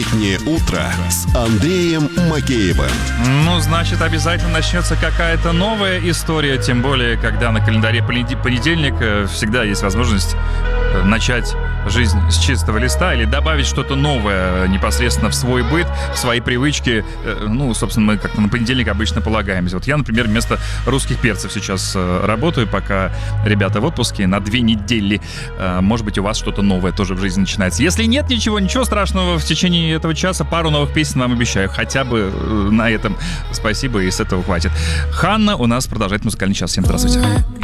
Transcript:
«Летнее утро» с Андреем Макеевым. Ну, значит, обязательно начнется какая-то новая история, тем более, когда на календаре понедельник, всегда есть возможность начать жизнь с чистого листа или добавить что-то новое непосредственно в свой быт, в свои привычки. Ну, собственно, мы как-то на понедельник обычно полагаемся. Вот я, например, вместо русских перцев сейчас работаю, пока ребята в отпуске на 2 недели. Может быть, у вас что-то новое тоже в жизни начинается. Если нет ничего страшного, в течение этого часа пару новых песен вам обещаю. Хотя бы на этом спасибо, и с этого хватит. Ханна у нас продолжает музыкальный час. Всем здравствуйте.